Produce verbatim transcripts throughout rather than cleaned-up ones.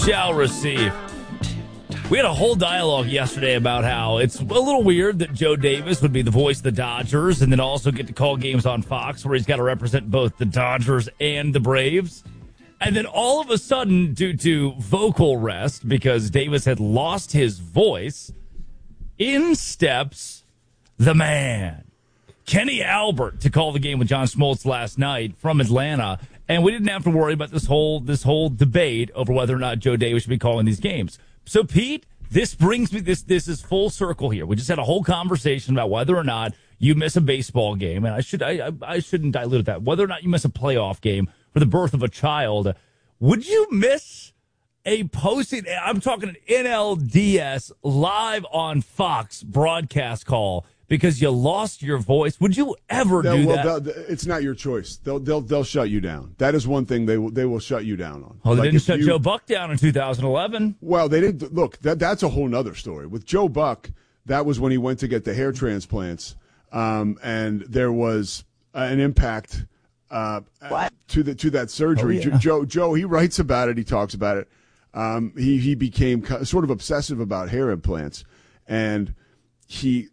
Shall receive. We had a whole dialogue yesterday about how it's a little weird that Joe Davis would be the voice of the Dodgers and then also get to call games on Fox where he's got to represent both the Dodgers and the Braves. And then all of a sudden, due to vocal rest, because Davis had lost his voice, in steps the man, Kenny Albert, to call the game with John Smoltz last night from Atlanta. And we didn't have to worry about this whole this whole debate over whether or not Joe Davis should be calling these games. So, Pete, this brings me, this this is full circle here. We just had a whole conversation about whether or not you miss a baseball game, and I should I, I, I shouldn't dilute that. Whether or not you miss a playoff game for the birth of a child, would you miss a posting? I'm talking an N L D S live on Fox broadcast call because you lost your voice. Would you ever they'll, do well, that? It's not your choice. They'll they'll they'll shut you down. That is one thing they will they will shut you down on. Oh, they like didn't shut you, Joe Buck down in two thousand eleven. Well, they didn't. Look, that that's a whole nother story. With Joe Buck, that was when he went to get the hair transplants, um, and there was an impact uh, to the to that surgery. Oh, yeah. Joe Joe he writes about it. He talks about it. Um, he he became sort of obsessive about hair implants, and he.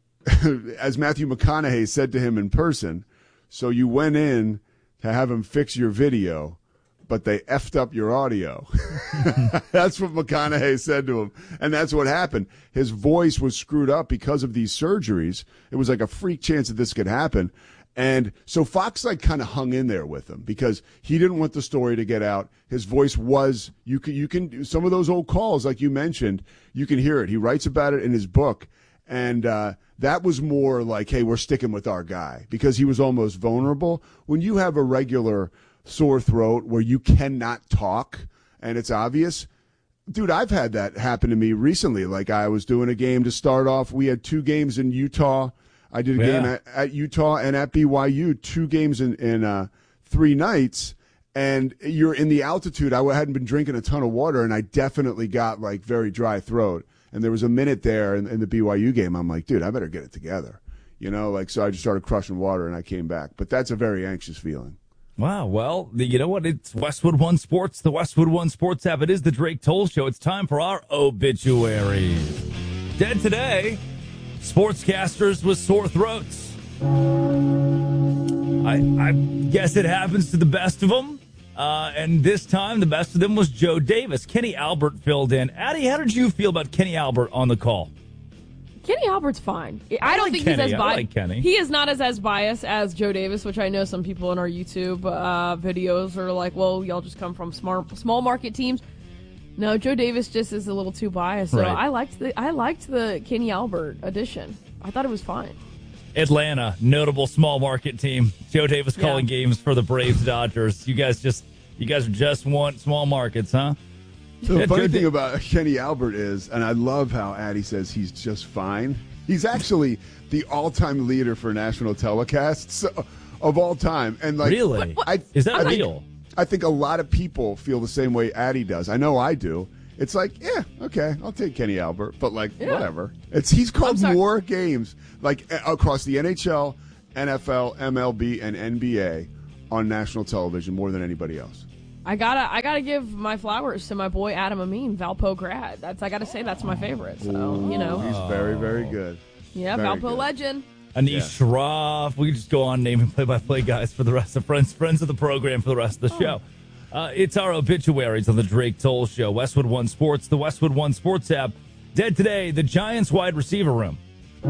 As Matthew McConaughey said to him in person, so you went in to have him fix your video, but they effed up your audio. That's what McConaughey said to him. And that's what happened. His voice was screwed up because of these surgeries. It was like a freak chance that this could happen. And so Fox like kind of hung in there with him because he didn't want the story to get out. His voice was, you can, you can, some of those old calls, like you mentioned, you can hear it. He writes about it in his book. And, uh, that was more like, hey, we're sticking with our guy because he was almost vulnerable. When you have a regular sore throat where you cannot talk and it's obvious, dude, I've had that happen to me recently. Like I was doing a game to start off. We had two games in Utah. I did a yeah. game at, at Utah and at B Y U, two games in, in uh, three nights. And you're in the altitude. I hadn't been drinking a ton of water and I definitely got like very dry throat. And there was a minute there in, in the B Y U game. I'm like, dude, I better get it together. You know, like, so I just started crushing water and I came back. But that's a very anxious feeling. Wow. Well, you know what? It's Westwood One Sports, the Westwood One Sports app. It is the Drake Toll Show. It's time for our obituaries. Dead today, sportscasters with sore throats. I, I guess it happens to the best of them. Uh, and this time, the best of them was Joe Davis. Kenny Albert filled in. Addie, how did you feel about Kenny Albert on the call? Kenny Albert's fine. I, I don't like think Kenny. he's as I biased. like Kenny. He is not as as biased as Joe Davis, which I know some people in our YouTube uh, videos are like, well, y'all just come from smart, small market teams. No, Joe Davis just is a little too biased. So Right. I liked the I liked the Kenny Albert addition. I thought it was fine. Atlanta, notable small market team. Joe Davis calling Yeah. games for the Braves Dodgers. You guys just you guys just want small markets, huh? So the Yeah, funny Joe thing Da- about Kenny Albert is, and I love how Addie says he's just fine. He's actually the all-time leader for national telecasts of all time. And like, Really? I, Is that I think- real? I think a lot of people feel the same way Addie does. I know I do. It's like, yeah, okay, I'll take Kenny Albert, but like, Yeah. whatever. It's he's called sorry. more games like a- across the N H L, N F L, M L B, and N B A on national television more than anybody else. I gotta I gotta give my flowers to my boy Adam Amin, Valpo grad. That's I gotta say that's my favorite. So you know, He's very, very good. yeah, very Valpo good. legend. Anish Yeah. Shroff. We could just go on naming play-by-play guys for the rest of friends, friends of the program for the rest of the show. Uh, it's our obituaries on the Drake Toll Show. Westwood One Sports, the Westwood One Sports app. Dead today, the Giants wide receiver room.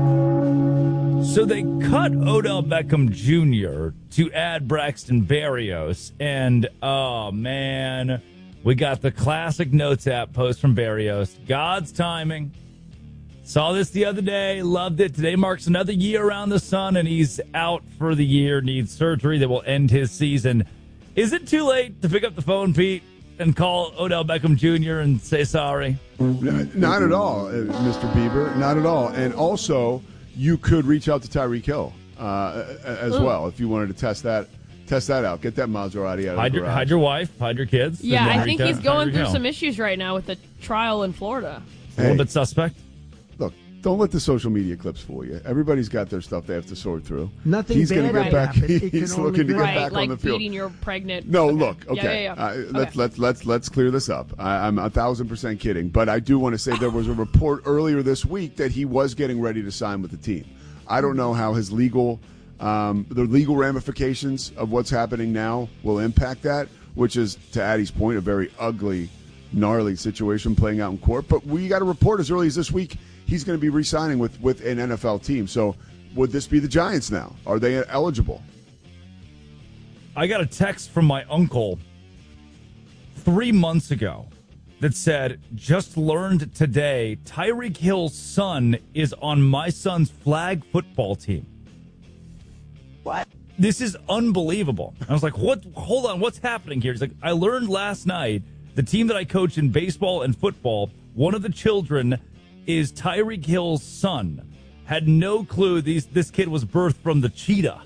So they cut Odell Beckham Junior to add Braxton Berrios, and oh man, we got the classic Notes app post from Berrios. God's timing. Saw this the other day, loved it. Today marks another year around the sun, and he's out for the year, needs surgery that will end his season. Is it too late to pick up the phone, Pete, and call Odell Beckham Junior and say sorry? Not at all, uh, Mister Bieber. Not at all. And also, you could reach out to Tyreek Hill uh, as Ooh. well if you wanted to test that test that out. Get that Maserati out of Hide the your, garage. hide your wife, hide your kids. Yeah, and I then think reach he's out- going Tyreek through Hill. some issues right now with the trial in Florida. A little Hey. bit suspect. Look, don't let the social media clips fool you. Everybody's got their stuff they have to sort through. Nothing he's bad gonna get back. happen. It He's can looking to get right, back like on the field. feeding your pregnant. No, okay. look, okay. Yeah, yeah, yeah. Uh, okay. let's let's let's let's clear this up. I, I'm a thousand percent kidding, but I do want to say there was a report earlier this week that he was getting ready to sign with the team. I don't know how his legal, um, the legal ramifications of what's happening now will impact that, which is, to Addie's point, a very ugly, gnarly situation playing out in court. But we got a report as early as this week he's going to be re-signing with, with an N F L team. So would this be the Giants now? Are they eligible? I got a text from my uncle three months ago that said, just learned today Tyreek Hill's son is on my son's flag football team. What? This is unbelievable. I was like, what? Hold on, what's happening here? He's like, I learned last night the team that I coach in baseball and football, one of the children is Tyreek Hill's son. Had no clue these this kid was birthed from the cheetah.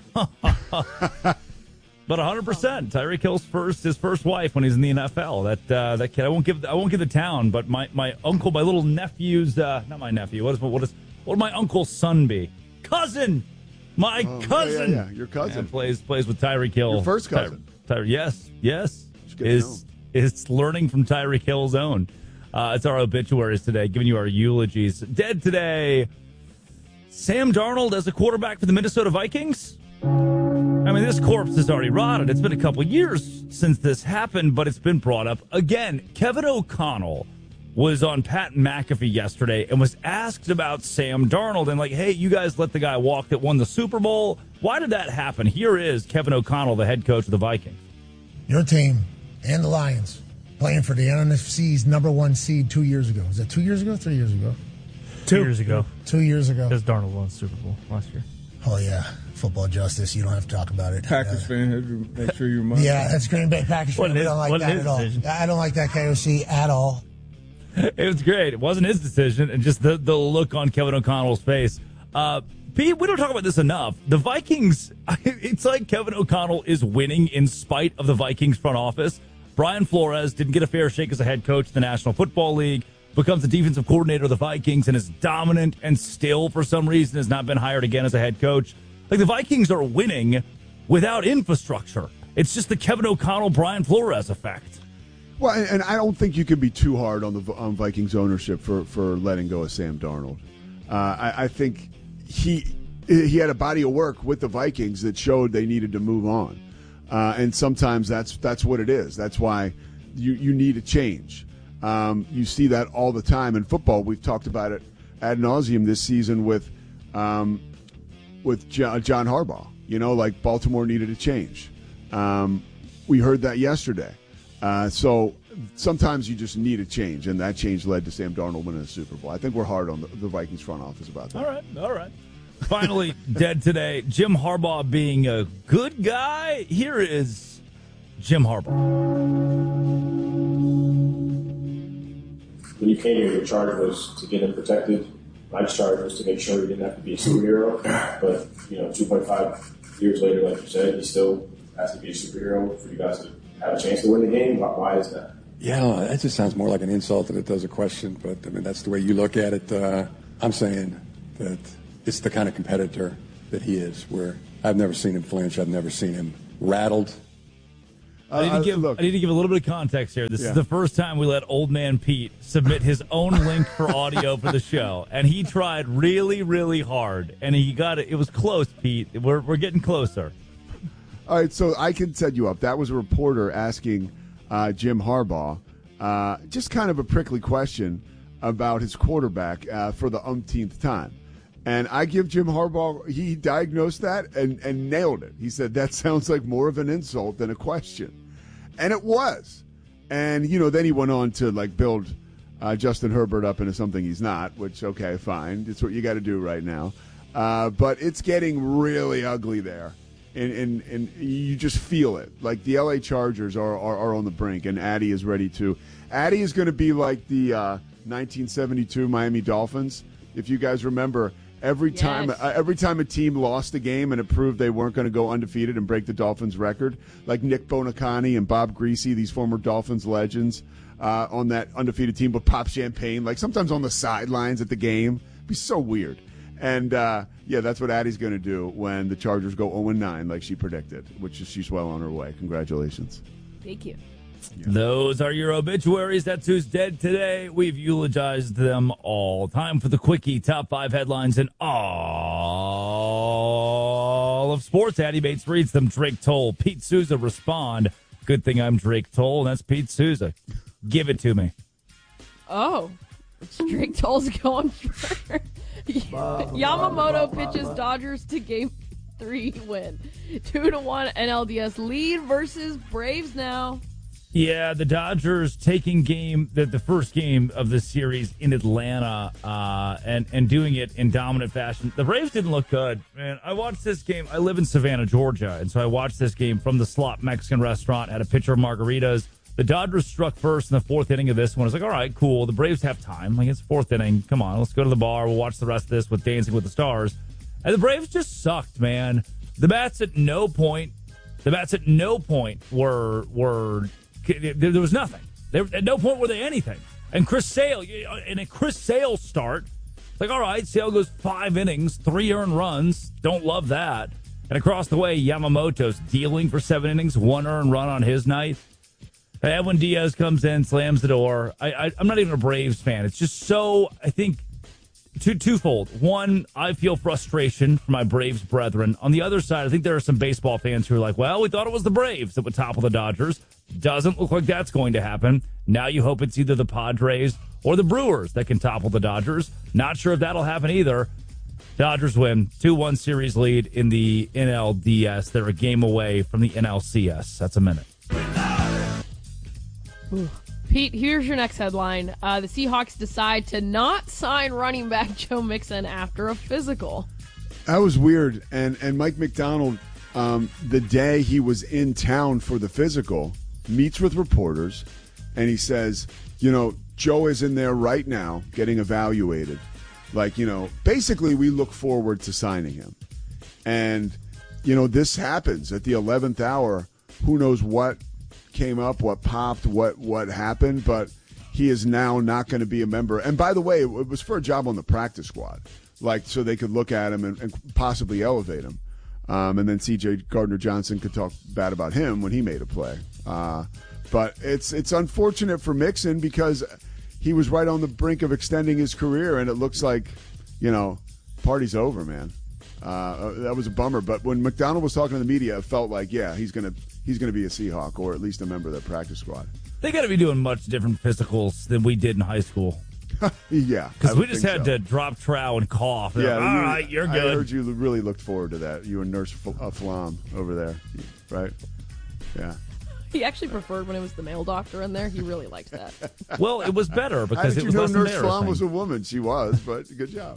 But one hundred percent, Tyreek Hill's first, his first wife when he's in the N F L. That uh, that kid, I won't give, I won't give the town, but my, my uncle, my little nephew's, uh, not my nephew. What is what is what would my uncle's son be? Cousin, my Oh, cousin. Yeah, yeah, yeah, your cousin and plays plays with Tyreek Hill. Your first cousin. Ty, Ty, yes, yes. Just get to know Is is learning from Tyreek Hill's own. Uh, it's our obituaries today, giving you our eulogies. Dead today, Sam Darnold as a quarterback for the Minnesota Vikings. I mean, this corpse is already rotted. It's been a couple years since this happened, but it's been brought up again. Kevin O'Connell was on Pat McAfee yesterday and was asked about Sam Darnold and like, hey, you guys let the guy walk that won the Super Bowl. Why did that happen? Here is Kevin O'Connell, the head coach of the Vikings. Your team and the Lions playing for the N F C's number one seed two years ago. Was that two years ago? Three years ago? Two years ago. Two years ago. Because Darnold won the Super Bowl last year. Oh, yeah. Football justice. You don't have to talk about it. Packers yeah. fan had to make sure you're mine. Yeah, that's Green Bay Packers fan. Wasn't We his- don't like wasn't that his at all. decision. I don't like that K O C at all. It was great. It wasn't his decision, and just the, the look on Kevin O'Connell's face. Uh, Pete, we don't talk about this enough. The Vikings, it's like Kevin O'Connell is winning in spite of the Vikings front office. Brian Flores didn't get a fair shake as a head coach in the National Football League, becomes the defensive coordinator of the Vikings, and is dominant, and still, for some reason, has not been hired again as a head coach. Like, the Vikings are winning without infrastructure. It's just the Kevin O'Connell, Brian Flores effect. Well, and, and I don't think you can be too hard on the on Vikings ownership for, for letting go of Sam Darnold. Uh, I, I think he he had a body of work with the Vikings that showed they needed to move on, uh, and sometimes that's that's what it is. That's why you you need a change. Um, you see that all the time in football. We've talked about it ad nauseum this season with um, with John, John Harbaugh. You know, like Baltimore needed a change. Um, we heard that yesterday. Uh, so sometimes you just need a change, and that change led to Sam Darnold winning the Super Bowl. I think we're hard on the, the Vikings front office about that. All right, all right. Finally, dead today, Jim Harbaugh being a good guy. Here is Jim Harbaugh. When you came here, your charge was to get him protected. My charge was to make sure he didn't have to be a superhero. But, you know, two point five years later, like you said, he still has to be a superhero for you guys to have a chance to win the game. Why is that? Yeah, that just sounds more like an insult than it does a question. But, I mean, that's the way you look at it. Uh, I'm saying that it's the kind of competitor that he is, where I've never seen him flinch. I've never seen him rattled. I need, to Uh, give, look. I need to give a little bit of context here. This Yeah. is the first time we let Old Man Pete submit his own link for audio for the show. And he tried really, really hard. And he got it. It was close, Pete. We're, we're getting closer. All right, so I can set you up. That was a reporter asking uh, Jim Harbaugh uh, just kind of a prickly question about his quarterback uh, for the umpteenth time. And I give Jim Harbaugh, he diagnosed that and, and nailed it. He said, that sounds like more of an insult than a question. And it was. And, you know, then he went on to, like, build uh, Justin Herbert up into something he's not, which, okay, fine. It's what you got to do right now. Uh, but it's getting really ugly there. And, and and you just feel it. Like, the L A Chargers are, are, are on the brink, and Addy is ready to. Addy is going to be like the uh, nineteen seventy-two Miami Dolphins. If you guys remember, every Yes. time uh, every time a team lost a game and it proved they weren't going to go undefeated and break the Dolphins' record, like Nick Bonacani and Bob Greasy, these former Dolphins legends, uh, on that undefeated team would pop champagne, like sometimes on the sidelines at the game, It'd be so weird. And, uh, yeah, that's what Addie's going to do when the Chargers go oh and nine like she predicted, which is she's well on her way. Congratulations. Thank you. Yeah. Those are your obituaries. That's who's dead today. We've eulogized them all. Time for the quickie top five headlines in all of sports. Addie Bates reads them. Drake Toll, Pete Souza respond. Good thing I'm Drake Toll, and that's Pete Souza. Give it to me. Oh, it's Drake Toll's going for Yamamoto pitches Dodgers to game three win. Two to one N L D S lead versus Braves now. Yeah, the Dodgers taking game the, the first game of the series in Atlanta uh, and and doing it in dominant fashion. The Braves didn't look good, man. I watched this game. I live in Savannah, Georgia, and so I watched this game from the Slop Mexican restaurant. Had a pitcher of margaritas. The Dodgers struck first in the fourth inning of this one. I was like, all right, cool. The Braves have time. Like, it's fourth inning. Come on, let's go to the bar. We'll watch the rest of this with Dancing with the Stars. And the Braves just sucked, man. The bats at no point. The bats at no point were were. There was nothing. There, at no point were they anything. And Chris Sale, in a Chris Sale start, it's like, all right, Sale goes five innings, three earned runs. Don't love that. And across the way, Yamamoto's dealing for seven innings, one earned run on his night. Edwin Diaz comes in, slams the door. I, I, I'm not even a Braves fan. It's just so, I think, two, twofold. One, I feel frustration for my Braves brethren. On the other side, I think there are some baseball fans who are like, well, we thought it was the Braves that would topple the Dodgers. Doesn't look like that's going to happen. Now you hope it's either the Padres or the Brewers that can topple the Dodgers. Not sure if that'll happen either. Dodgers win. two one series lead in the N L D S. They're a game away from the N L C S. That's a minute. Ooh. Pete, here's your next headline. Uh, the Seahawks decide to not sign running back Joe Mixon after a physical. That was weird. And and Mike McDonald, um, the day he was in town for the physical, meets with reporters, and he says, you know, Joe is in there right now getting evaluated. Like, you know, basically we look forward to signing him. And, you know, this happens at the eleventh hour. Who knows what came up, what popped, what what happened, but he is now not going to be a member. And by the way, it was for a job on the practice squad, like so they could look at him and, and possibly elevate him. Um, and then C J Gardner-Johnson could talk bad about him when he made a play. Uh, but it's it's unfortunate for Mixon because he was right on the brink of extending his career, and it looks like, you know, party's over, man. Uh, that was a bummer. But when McDonald was talking to the media, it felt like, yeah, he's going to he's going to be a Seahawk or at least a member of the practice squad. They got to be doing much different physicals than we did in high school. Yeah. Because we just had so. to drop trow and cough. And yeah. All you, right, you're good. I heard you really looked forward to that. You and Nurse Flam over there, right? Yeah. He actually preferred when it was the male doctor in there. He really liked that. Well, it was better because it was you know less Nurse embarrassing. Flam was a woman. She was, but good job.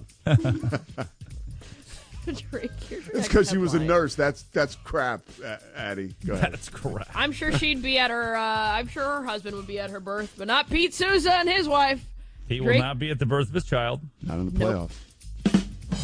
Drake, it's because she was a nurse. That's that's crap, Addie. Go ahead. That's crap. I'm sure she'd be at her. Uh, I'm sure her husband would be at her birth, but not Pete Souza and his wife. He Drake? will not be at the birth of his child. Not in the playoffs. Nope.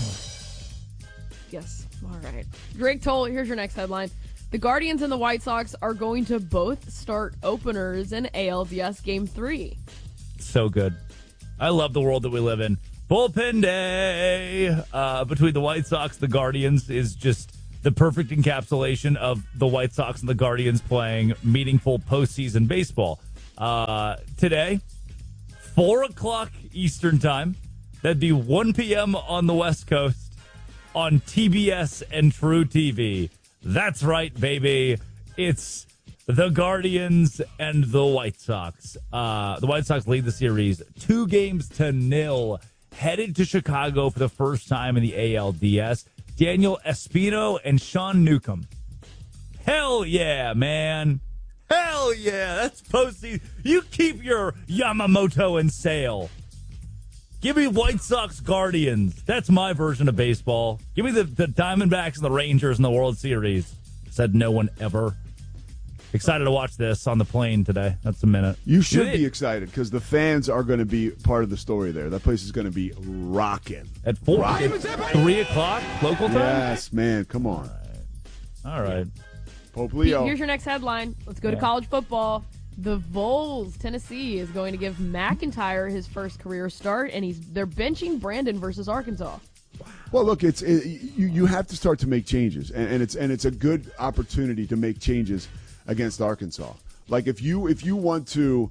Yes. All right. Drake Toll, here's your next headline. The Guardians and the White Sox are going to both start openers in A L D S Game three. So good. I love the world that we live in. Bullpen day uh, between the White Sox and the Guardians is just the perfect encapsulation of the White Sox and the Guardians playing meaningful postseason baseball. Uh, today, four o'clock Eastern time. That'd be one p.m. on the West Coast on T B S and True T V. That's right, baby. It's the Guardians and the White Sox. Uh, the White Sox lead the series two games to nil. Headed to Chicago for the first time in the A L D S. Daniel Espino and Sean Newcomb. Hell yeah, man. Hell yeah. That's postseason. You keep your Yamamoto and Sale. Give me White Sox Guardians. That's my version of baseball. Give me the, the Diamondbacks and the Rangers in the World Series. Said no one ever. Excited to watch this on the plane today. That's a minute. You should be excited because the fans are going to be part of the story there. That place is going to be rocking. At four, at three o'clock local time? Yes, man. Come on. All right. All right. Pope Leo. Here's your next headline. Let's go to Yeah. college football. The Vols, Tennessee, is going to give McIntyre his first career start, and he's they're benching Brandon versus Arkansas. Well, look, it's it, you. You have to start to make changes, and, and it's and it's a good opportunity to make changes against Arkansas. Like if you if you want to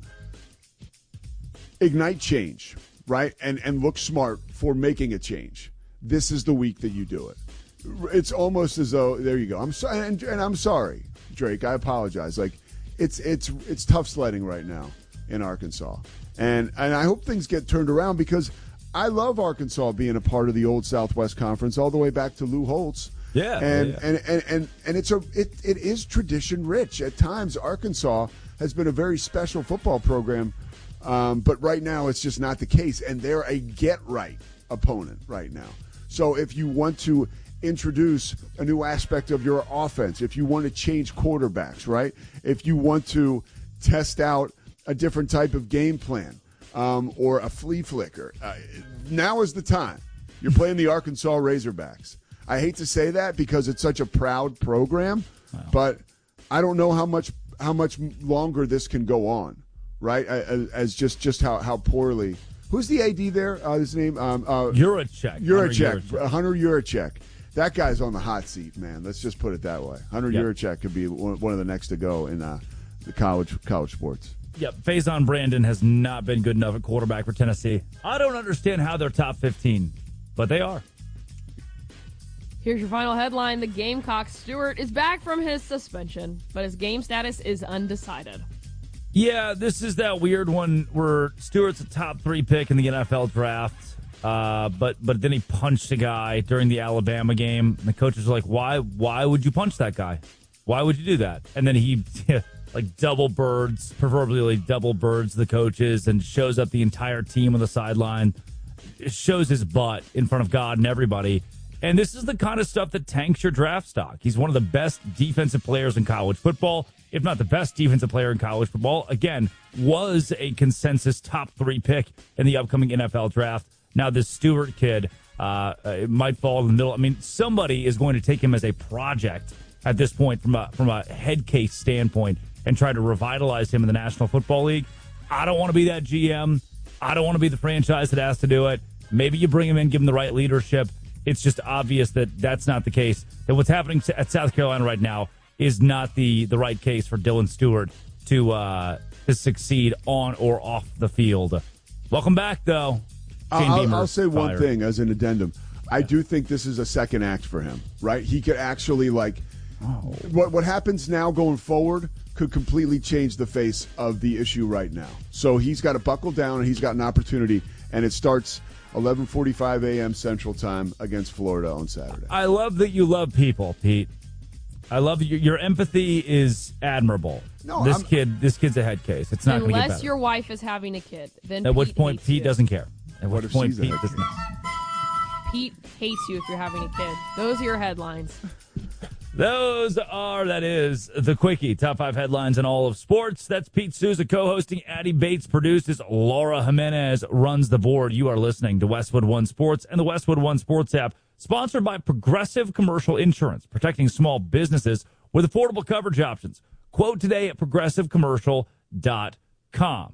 ignite change, right, and and look smart for making a change, this is the week that you do it. It's almost as though there you go. I'm sorry, and, and I'm sorry, Drake. I apologize. Like it's it's it's tough sledding right now in Arkansas, and and I hope things get turned around because I love Arkansas being a part of the old Southwest Conference all the way back to Lou Holtz. Yeah, and yeah. And, and and and it's a it it is tradition rich. At times, Arkansas has been a very special football program, um, but right now it's just not the case, and they're a get right opponent right now. So if you want to introduce a new aspect of your offense, if you want to change quarterbacks, right? If you want to test out a different type of game plan um, or a flea flicker, uh, now is the time. You're playing the Arkansas Razorbacks. I hate to say that because it's such a proud program, wow. but I don't know how much how much longer this can go on, right? As, as just just how, how poorly. Who's the A D there? Uh, his name? Um, uh, Yurachek. Yurachek. Hunter Yurachek. That guy's on the hot seat, man. Let's just put it that way. Hunter yep. Yurachek could be one of the next to go in uh, the college college sports. Yep, Faison Brandon has not been good enough at quarterback for Tennessee. I don't understand how they're top fifteen, but they are. Here's your final headline. The Gamecock Stewart is back from his suspension, but his game status is undecided. Yeah, this is that weird one where Stewart's a top three pick in the N F L draft. Uh, but but then he punched a guy during the Alabama game. And the coaches were like, why why would you punch that guy? Why would you do that? And then he like double birds, proverbially double birds the coaches and shows up the entire team on the sideline. It shows his butt in front of God and everybody. And this is the kind of stuff that tanks your draft stock. He's one of the best defensive players in college football, if not the best defensive player in college football. Again, was a consensus top three pick in the upcoming N F L draft. Now, this Stewart kid, uh, it might fall in the middle. I mean, somebody is going to take him as a project at this point from a, from a head case standpoint and try to revitalize him in the National Football League. I don't want to be that G M. I don't want to be the franchise that has to do it. Maybe you bring him in, give him the right leadership. It's just obvious that that's not the case. That what's happening at South Carolina right now is not the, the right case for Dylan Stewart to, uh, to succeed on or off the field. Welcome back, though. I'll, I'll say one thing as an addendum. I do think this is a second act for him, right? He could actually, like, oh. what what happens now going forward could completely change the face of the issue right now. So he's got to buckle down, and he's got an opportunity, and it starts eleven forty-five a.m. Central Time against Florida on Saturday. I love that you love people, Pete. I love your, your empathy is admirable. No, this I'm, kid, this kid's a head case. It's not going to get better. Unless your wife is having a kid, then at Pete which point Pete you. doesn't care. At what which if point she's Pete a does not. Pete hates you if you're having a kid. Those are your headlines. Those are, that is, the Quickie. Top five headlines in all of sports. That's Pete Souza co-hosting. Addie Bates produces. Laura Jimenez runs the board. You are listening to Westwood One Sports and the Westwood One Sports app, sponsored by Progressive Commercial Insurance, protecting small businesses with affordable coverage options. Quote today at progressive commercial dot com.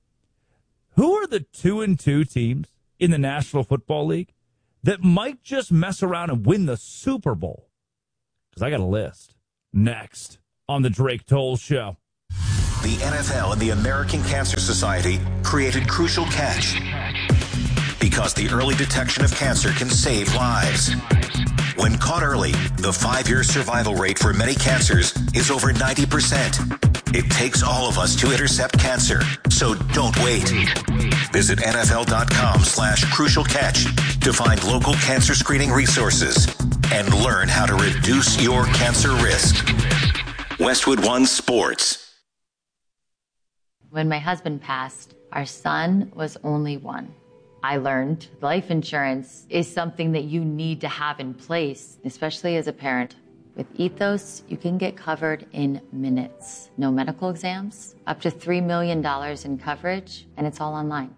Who are the two and two teams in the National Football League that might just mess around and win the Super Bowl? Because I got a list. Next on the Drake Toll Show. The N F L and the American Cancer Society created Crucial Catch because the early detection of cancer can save lives. When caught early, the five-year survival rate for many cancers is over ninety percent. It takes all of us to intercept cancer, so don't wait. Visit N F L dot com slash crucial catch to find local cancer screening resources and learn how to reduce your cancer risk. Westwood One Sports. When my husband passed, our son was only one. I learned life insurance is something that you need to have in place, especially as a parent. With Ethos, you can get covered in minutes. No medical exams, up to three million dollars in coverage, and it's all online.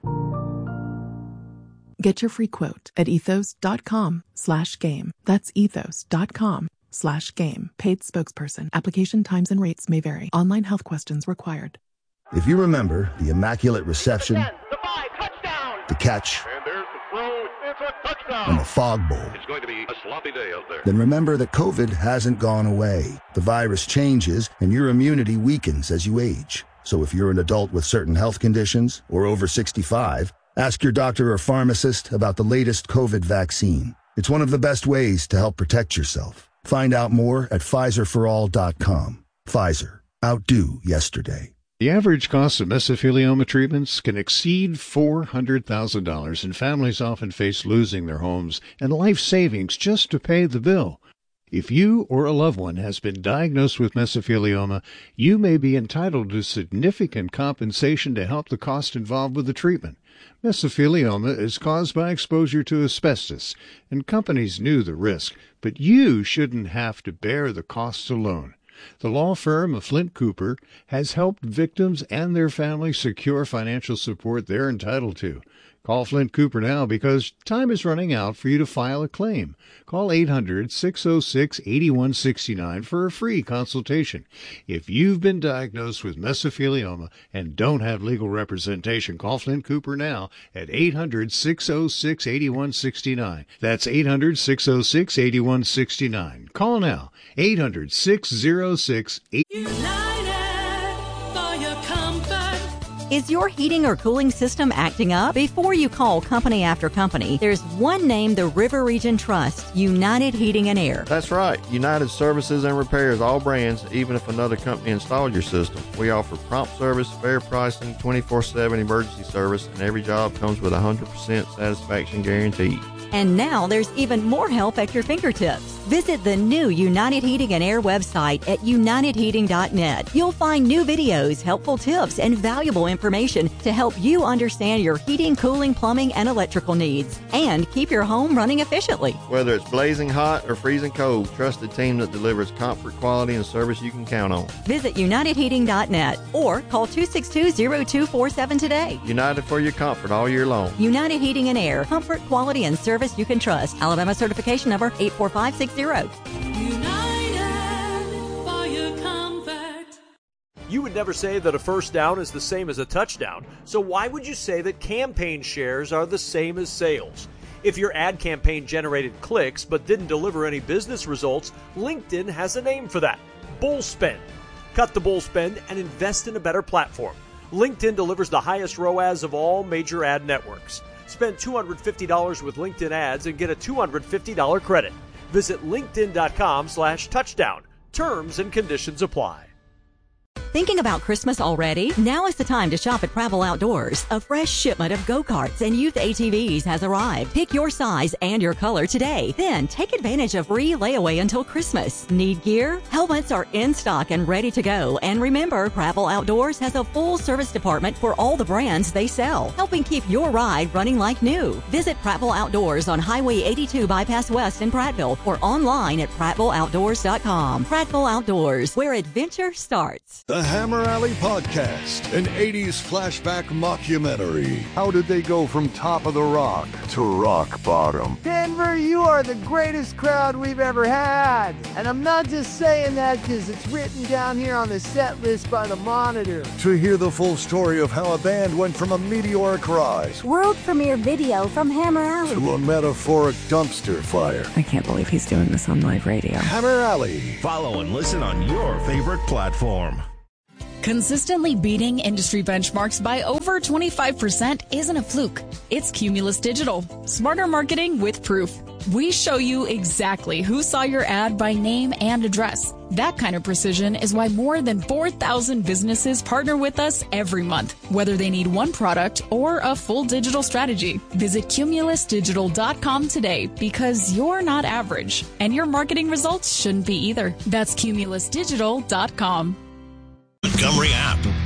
Get your free quote at ethos.com slash game. That's ethos.com slash game. Paid spokesperson. Application times and rates may vary. Online health questions required. If you remember the Immaculate Reception, the catch, and the Fog Bowl, It's going to be a sloppy day out there. then remember that COVID hasn't gone away. The virus changes, and your immunity weakens as you age. So if you're an adult with certain health conditions or over sixty-five, ask your doctor or pharmacist about the latest COVID vaccine. It's one of the best ways to help protect yourself. Find out more at Pfizer for all dot com. Pfizer. Outdo yesterday. The average cost of mesothelioma treatments can exceed four hundred thousand dollars, and families often face losing their homes and life savings just to pay the bill. If you or a loved one has been diagnosed with mesothelioma, you may be entitled to significant compensation to help the cost involved with the treatment. Mesothelioma is caused by exposure to asbestos, and companies knew the risk, but you shouldn't have to bear the costs alone. The law firm of Flint Cooper has helped victims and their families secure financial support they're entitled to. Call Flint Cooper now because time is running out for you to file a claim. Call eight hundred, six oh six, eight one six nine for a free consultation. If you've been diagnosed with mesothelioma and don't have legal representation, call Flint Cooper now at eight hundred, six oh six, eight one six nine. That's eight hundred, six oh six, eight one six nine. Call now, eight hundred, six oh six, eight one six nine. Is your heating or cooling system acting up? Before you call company after company, there's one name the River Region trusts, United Heating and Air. That's right. United services and repairs all brands, even if another company installed your system. We offer prompt service, fair pricing, twenty-four seven emergency service, and every job comes with a one hundred percent satisfaction guarantee. And now there's even more help at your fingertips. Visit the new United Heating and Air website at united heating dot net. You'll find new videos, helpful tips, and valuable information to help you understand your heating, cooling, plumbing, and electrical needs, and keep your home running efficiently. Whether it's blazing hot or freezing cold, trusted team that delivers comfort, quality, and service you can count on. Visit united heating dot net or call two six two, zero two four seven today. United for your comfort all year long. United Heating and Air. Comfort, quality, and service you can trust. Alabama certification number eight four five six zero. You would never say that a first down is the same as a touchdown, so why would you say that campaign shares are the same as sales? If your ad campaign generated clicks but didn't deliver any business results, LinkedIn has a name for that: bull spend. Cut the bull spend and invest in a better platform. LinkedIn delivers the highest R O A S of all major ad networks. Spend two hundred fifty dollars with LinkedIn ads and get a two hundred fifty dollars credit. Visit linkedin.com slash touchdown. Terms and conditions apply. Thinking about Christmas already? Now is the time to shop at Prattville Outdoors. A fresh shipment of go-karts and youth A T Vs has arrived. Pick your size and your color today. Then take advantage of free layaway until Christmas. Need gear? Helmets are in stock and ready to go. And remember, Prattville Outdoors has a full service department for all the brands they sell, helping keep your ride running like new. Visit Prattville Outdoors on Highway eighty-two Bypass West in Prattville or online at prattville outdoors dot com. Prattville Outdoors, where adventure starts. The Hammer Alley Podcast, an eighties flashback mockumentary. How did they go from top of the rock to rock bottom? Denver, you are the greatest crowd we've ever had. And I'm not just saying that because it's written down here on the set list by the Monitor. To hear the full story of how a band went from a meteoric rise world premiere video from Hammer Alley to a metaphoric dumpster fire. I can't believe he's doing this on live radio. Hammer Alley. Follow and listen on your favorite platform. Consistently beating industry benchmarks by over twenty-five percent isn't a fluke. It's Cumulus Digital. Smarter marketing with proof. We show you exactly who saw your ad by name and address. That kind of precision is why more than four thousand businesses partner with us every month, whether they need one product or a full digital strategy. Visit cumulus digital dot com today because you're not average, and your marketing results shouldn't be either. That's cumulus digital dot com. Montgomery app.